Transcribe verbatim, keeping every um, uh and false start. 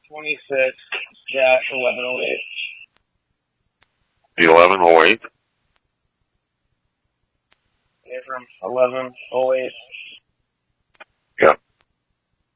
twenty-six, Jack, eleven oh eight. The eleven oh eight? From eleven oh eight.